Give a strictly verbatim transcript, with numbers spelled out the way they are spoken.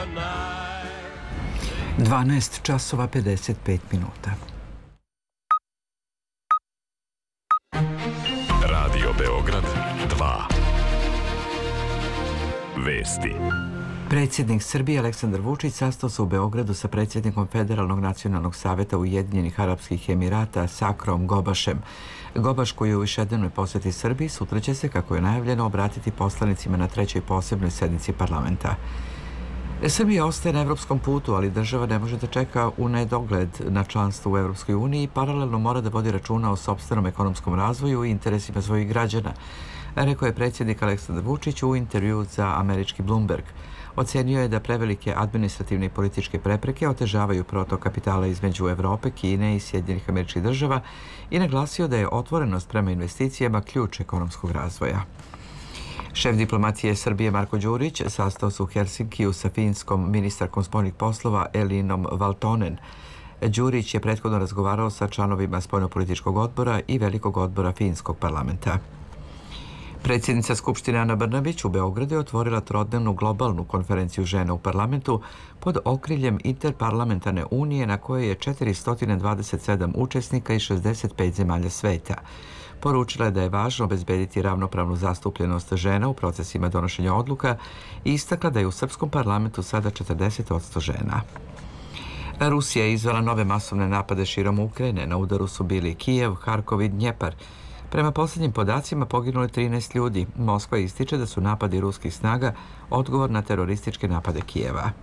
dvanaest časova pedeset pet minuta. Radio Beograd dva. Vesti. Predsjednik Srbije Aleksandar Vučić sastao se u Beogradu sa predsjednikom Federalnog nacionalnog saveta Ujedinjenih Arapskih Emirata Sakrom Gobašem. Gobaš, koji je u višednevnoj posjeti Srbiji, sutra će se, kako je najavljeno, obratiti poslanicima na trećoj posebnoj sednici parlamenta. Srbija ostaje na evropskom putu, ali država ne može da čeka u nedogled na članstvo u Evropskoj uniji i paralelno mora da vodi računa o sopstvenom ekonomskom razvoju i interesima svojih građana, rekao je predsjednik Aleksandar Vučić u intervjuu za američki Bloomberg. Ocenio je da prevelike administrativne i političke prepreke otežavaju protok kapitala između Evrope, Kine i Sjedinjenih Američkih Država i naglasio da je otvorenost prema investicijama ključ ekonomskog razvoja. Šef diplomatije Srbije Marko Đurić sastao se u Helsinkiju sa finskom ministarkom spoljnih poslova Elinom Valtonen. Đurić je prethodno razgovarao sa članovima spoljnopolitičkog odbora i velikog odbora finskog parlamenta. Predsjednica Skupštine Ana Brnabić u Beogradu je otvorila trodnevnu globalnu konferenciju žena u parlamentu pod okriljem Interparlamentarne unije na kojoj je četiristo dvadeset sedam učesnika iz šezdeset pet zemalja sveta. Poručila je da je važno obezbediti ravnopravnu zastupljenost žena u procesima donošenja odluka i istakla da je u srpskom parlamentu sada četrdeset posto žena. Rusija je izvela nove masovne napade širom Ukrajine. Na udaru su bili Kijev, Harkov i Dnjepar. Prema posljednjim podacima poginulo je trinaest ljudi. Moskva ističe da su napadi ruskih snaga odgovor na terorističke napade Kijeva.